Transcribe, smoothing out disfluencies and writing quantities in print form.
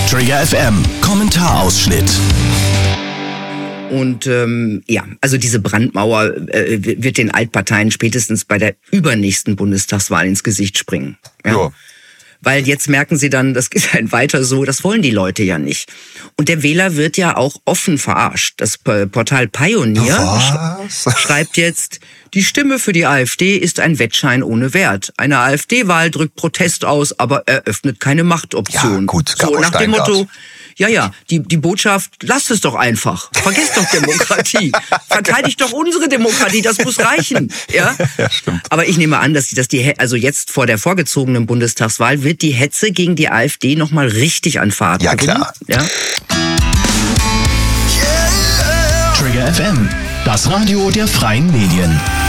Trigger FM, Kommentarausschnitt. Und also diese Brandmauer wird den Altparteien spätestens bei der übernächsten Bundestagswahl ins Gesicht springen. Ja. Weil jetzt merken sie dann, das geht halt weiter so, das wollen die Leute ja nicht. Und der Wähler wird ja auch offen verarscht. Das Portal Pioneer schreibt jetzt, die Stimme für die AfD ist ein Wettschein ohne Wert. Eine AfD-Wahl drückt Protest aus, aber eröffnet keine Machtoption. Ja, gut, so nach dem Motto, die Botschaft, lasst es doch einfach. Vergesst doch Demokratie. Verteidigt doch unsere Demokratie, das muss reichen. Ja, stimmt. Aber ich nehme an, dass also jetzt vor der vorgezogenen Bundestagswahl wird die Hetze gegen die AfD nochmal richtig an Fahrt gewinnen. Klar. Ja? Trigger FM, das Radio der freien Medien.